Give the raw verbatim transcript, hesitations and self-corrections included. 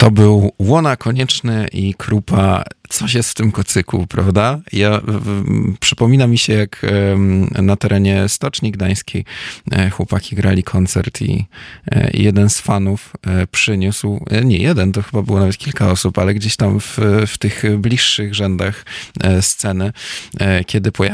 To był Łona Konieczny i Krupa. Coś jest w tym kocyku, prawda? Ja, w, w, przypomina mi się, jak em, na terenie Stoczni Gdańskiej e, chłopaki grali koncert i, e, i jeden z fanów e, przyniósł, e, nie jeden, to chyba było nawet kilka osób, ale gdzieś tam w, w tych bliższych rzędach e, sceny, e, kiedy pojawił